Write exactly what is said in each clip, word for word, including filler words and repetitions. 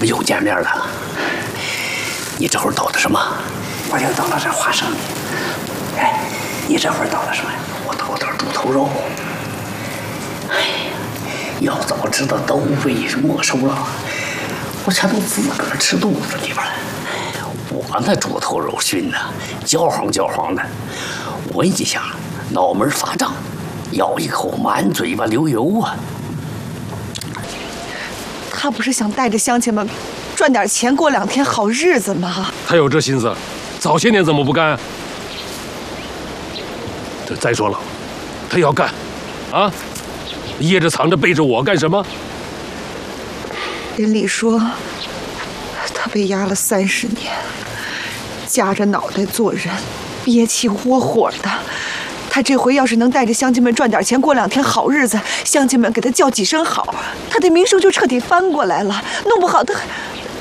么又见面了？你这会儿倒的什么？ 我就倒了这花生米。哎，你这会儿倒的什么呀？ 我倒点猪头肉。哎呀，要早知道都被没收了，我全都自个儿吃肚子里边了。我那猪头肉熏的焦黄焦黄的，闻一下脑门发胀，咬一口满嘴巴流油啊！ 他不是想带着乡亲们赚点钱过两天好日子吗？ 他有这心思，早些年怎么不干？这再说了，他要干，啊，掖着藏着背着我干什么？ 邻里说，他被压了三十年，夹着脑袋做人，憋气窝火的。他这回要是能带着乡亲们赚点钱过两天好日子，乡亲们给他叫几声好，他的名声就彻底翻过来了。弄不好他还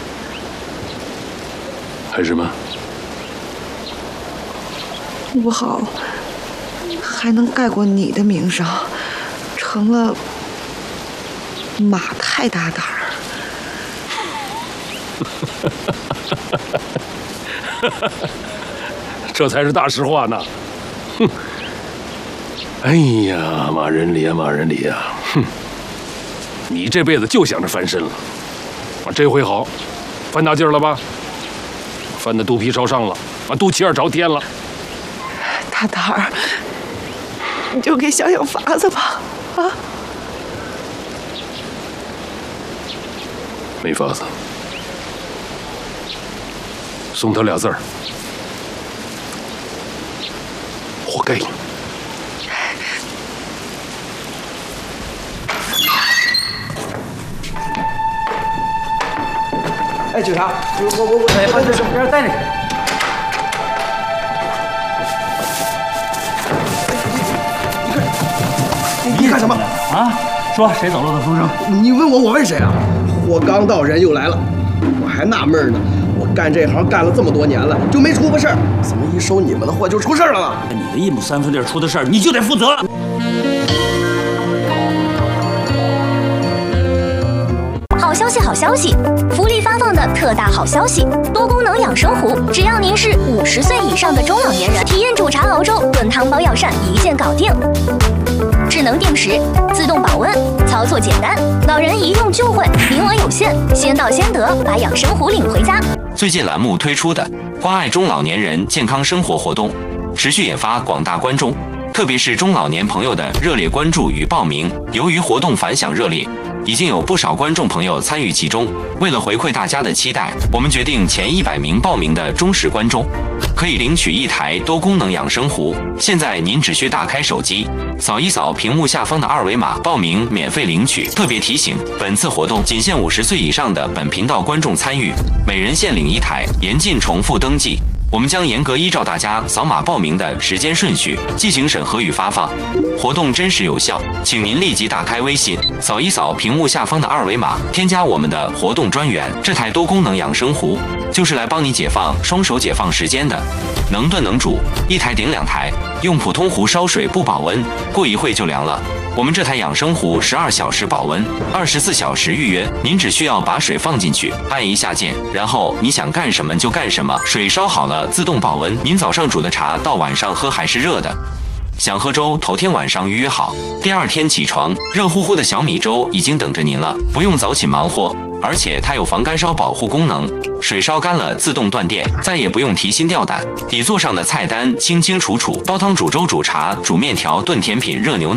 还什么？ 弄不好还能盖过你的名声，成了马太大胆儿。这才是大实话呢。哼！哎呀，马仁礼啊，马仁礼啊，哼！你这辈子就想着翻身了，啊，这回好，翻大劲儿了吧？翻得肚皮朝上了，啊，肚脐眼朝天了。 大胆儿，你就给想想法子吧，啊！ 没法子，送他俩字儿，活该。 哎，警察，我我我，哎，把这手边带着。你你干什么？ 啊？说谁走漏的风声？ 你问我，我问谁啊？我刚到，人又来了，我还纳闷呢。我干这行干了这么多年了，就没出过事儿，怎么一收你们的货就出事儿了呢？ 你的一亩三分地出的事儿，你就得负责。 好消息，好消息！福利发放的特大好消息！多功能养生壶，只要您是五十岁以上的中老年人，体验煮茶熬粥、炖汤包药膳，一键搞定。智能定时，自动保温，操作简单，老人一用就会，名额有限，先到先得，把养生壶领回家。 最近栏目推出的关爱中老年人健康生活活动，持续引发广大观众，特别是中老年朋友的热烈关注与报名。由于活动反响热烈，已经有不少观众朋友参与其中。为了回馈大家的期待，我们决定前一百名报名的忠实观众可以领取一台多功能养生壶。现在您只需打开手机，扫一扫屏幕下方的二维码，报名免费领取。特别提醒，本次活动仅限五十岁以上的本频道观众参与，每人限领一台，严禁重复登记。我们将严格依照大家扫码报名的时间顺序进行审核与发放，活动真实有效，请您立即打开微信，扫一扫屏幕下方的二维码，添加我们的活动专员。这台多功能养生壶就是来帮你解放双手解放时间的，能炖能煮，一台顶两台，用普通壶烧水不保温，过一会就凉了。我们这台养生壶十二小时保温，二十四小时预约。您只需要把水放进去，按一下键，然后你想干什么就干什么。水烧好了自动保温，您早上煮的茶到晚上喝还是热的。想喝粥，头天晚上预约好，第二天起床，热乎乎的小米粥已经等着您了，不用早起忙活。而且它有防干烧保护功能，水烧干了自动断电，再也不用提心吊胆。底座上的菜单清清楚楚，煲汤、煮粥、煮茶、煮面条、炖甜品、热牛奶。